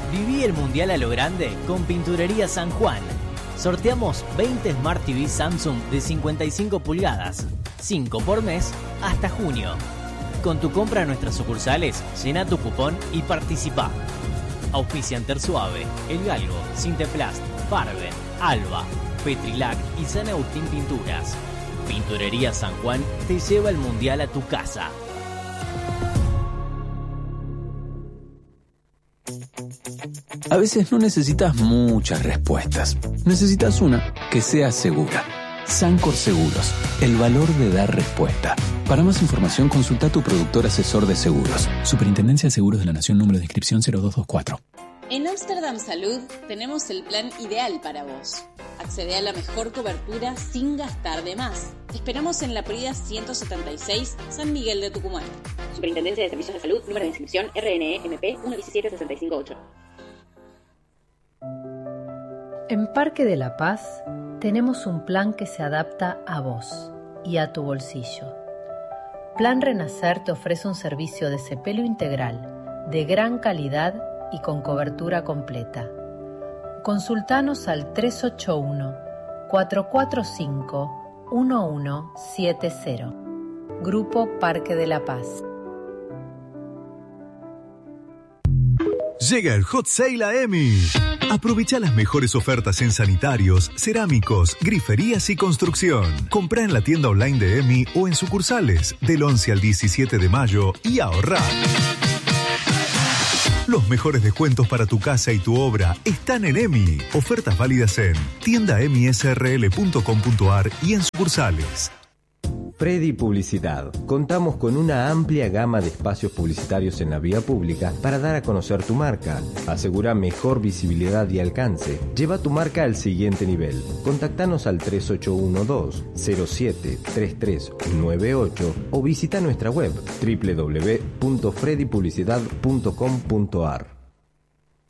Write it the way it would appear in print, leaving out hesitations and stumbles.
Viví el Mundial a lo grande con Pinturería San Juan. Sorteamos 20 Smart TV Samsung de 55 pulgadas, 5 por mes, hasta junio. Con tu compra en nuestras sucursales, llena tu cupón y participa. Auspician Tersuave, El Galgo, Sinteplast, Farbe, Alba, Petrilac y San Agustín Pinturas. Pinturería San Juan te lleva el Mundial a tu casa. A veces no necesitas muchas respuestas. Necesitas una que sea segura. Sancor Seguros, el valor de dar respuesta. Para más información, consulta a tu productor asesor de seguros. Superintendencia de Seguros de la Nación, número de inscripción 0224. En Amsterdam Salud tenemos el plan ideal para vos. Accede a la mejor cobertura sin gastar de más. Te esperamos en la Prida 176, San Miguel de Tucumán. Superintendencia de Servicios de Salud, número de inscripción RNE MP 117658. En Parque de la Paz tenemos un plan que se adapta a vos y a tu bolsillo. Plan Renacer te ofrece un servicio de cepelo integral, de gran calidad y con cobertura completa. Consultanos al 381-445-1170. Grupo Parque de la Paz. Llega el Hot Sale a EMI. Aprovecha las mejores ofertas en sanitarios, cerámicos, griferías y construcción. Comprá en la tienda online de EMI o en sucursales del 11 al 17 de mayo y ahorrá. Los mejores descuentos para tu casa y tu obra están en EMI. Ofertas válidas en tiendaemisrl.com.ar y en sucursales. Freddy Publicidad. Contamos con una amplia gama de espacios publicitarios en la vía pública para dar a conocer tu marca. Asegura mejor visibilidad y alcance. Lleva tu marca al siguiente nivel. Contactanos al 3812-073398 o visita nuestra web www.freddypublicidad.com.ar.